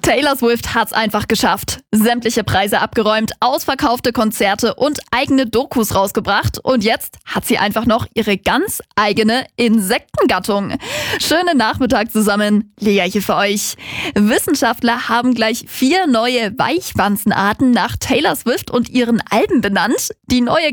Taylor Swift hat's einfach geschafft. Sämtliche Preise abgeräumt, ausverkaufte Konzerte und eigene Dokus rausgebracht. Und jetzt hat sie einfach noch ihre ganz eigene Insektengattung. Schönen Nachmittag zusammen, Lea hier für euch. Wissenschaftler haben gleich 4 neue Weichwanzenarten nach Taylor Swift und ihren Alben benannt. Die neue